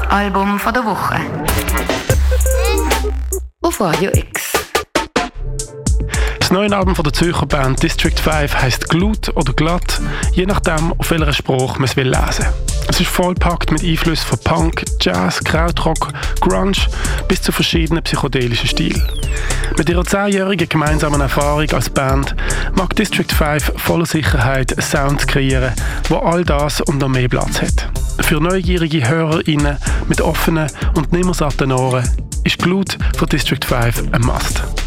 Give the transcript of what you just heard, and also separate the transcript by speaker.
Speaker 1: Album von der Woche. Auf Radio X.
Speaker 2: Das neue Album von der Zürcher Band District 5 heisst «Glut» oder «Glatt», je nachdem, auf welcher Sprache man es lesen will. Es ist vollgepackt mit Einflüssen von Punk, Jazz, Krautrock, Grunge bis zu verschiedenen psychedelischen Stilen. Mit ihrer 10-jährigen gemeinsamen Erfahrung als Band mag District 5 voller Sicherheit einen Sound kreieren, wo all das und noch mehr Platz hat. Für neugierige HörerInnen mit offenen und nimmersatten Ohren ist «Glut» von District 5 ein Must.